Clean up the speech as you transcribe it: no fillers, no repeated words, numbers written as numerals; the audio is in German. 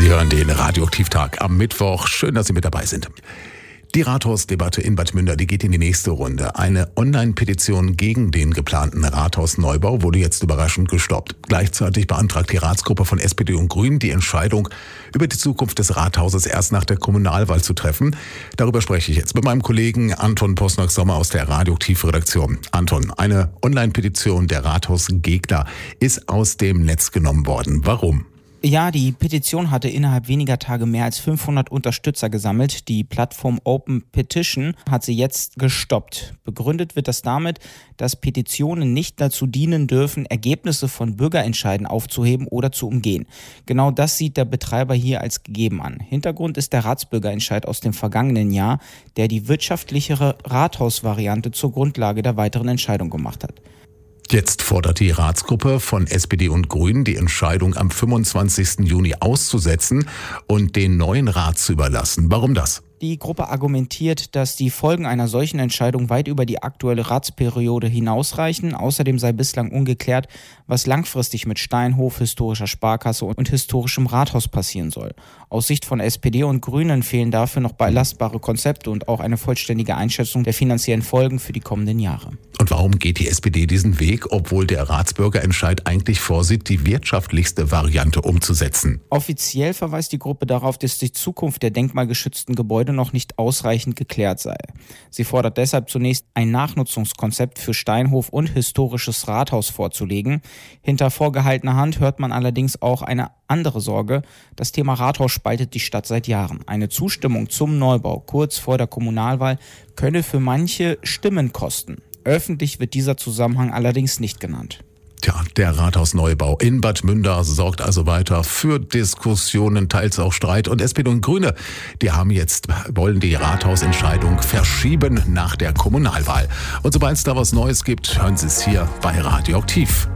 Sie hören den Radioaktivtag am Mittwoch. Schön, dass Sie mit dabei sind. Die Rathausdebatte in Bad Münder, die geht in die nächste Runde. Eine Online-Petition gegen den geplanten Rathausneubau wurde jetzt überraschend gestoppt. Gleichzeitig beantragt die Ratsgruppe von SPD und Grünen, die Entscheidung über die Zukunft des Rathauses erst nach der Kommunalwahl zu treffen. Darüber spreche ich jetzt mit meinem Kollegen Anton Posnack-Sommer aus der Radioaktiv-Redaktion. Anton, eine Online-Petition der Rathausgegner ist aus dem Netz genommen worden. Warum? Ja, die Petition hatte innerhalb weniger Tage mehr als 500 Unterstützer gesammelt. Die Plattform Open Petition hat sie jetzt gestoppt. Begründet wird das damit, dass Petitionen nicht dazu dienen dürfen, Ergebnisse von Bürgerentscheiden aufzuheben oder zu umgehen. Genau das sieht der Betreiber hier als gegeben an. Hintergrund ist der Ratsbürgerentscheid aus dem vergangenen Jahr, der die wirtschaftlichere Rathausvariante zur Grundlage der weiteren Entscheidung gemacht hat. Jetzt fordert die Ratsgruppe von SPD und Grünen, die Entscheidung am 25. Juni auszusetzen und den neuen Rat zu überlassen. Warum das? Die Gruppe argumentiert, dass die Folgen einer solchen Entscheidung weit über die aktuelle Ratsperiode hinausreichen. Außerdem sei bislang ungeklärt, was langfristig mit Steinhof, historischer Sparkasse und historischem Rathaus passieren soll. Aus Sicht von SPD und Grünen fehlen dafür noch belastbare Konzepte und auch eine vollständige Einschätzung der finanziellen Folgen für die kommenden Jahre. Und warum geht die SPD diesen Weg, obwohl der Ratsbürgerentscheid eigentlich vorsieht, die wirtschaftlichste Variante umzusetzen? Offiziell verweist die Gruppe darauf, dass die Zukunft der denkmalgeschützten Gebäude noch nicht ausreichend geklärt sei. Sie fordert deshalb zunächst, ein Nachnutzungskonzept für Steinhof und historisches Rathaus vorzulegen. Hinter vorgehaltener Hand hört man allerdings auch eine andere Sorge. Das Thema Rathaus spaltet die Stadt seit Jahren. Eine Zustimmung zum Neubau kurz vor der Kommunalwahl könne für manche Stimmen kosten. Öffentlich wird dieser Zusammenhang allerdings nicht genannt. Tja, der Rathausneubau in Bad Münder sorgt also weiter für Diskussionen, teils auch Streit. Und SPD und Grüne, wollen die Rathausentscheidung verschieben nach der Kommunalwahl. Und sobald es da was Neues gibt, hören Sie es hier bei Radioaktiv.